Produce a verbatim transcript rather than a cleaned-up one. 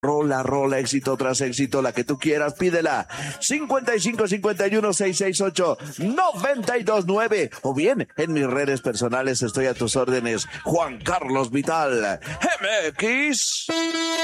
Rola, rola, éxito tras éxito, la que tú quieras, pídela. cincuenta y cinco cincuenta y uno seiscientos sesenta y ocho noventa y dos nueve. O bien, en mis redes personales estoy a tus órdenes. Juan Carlos Vital, M X.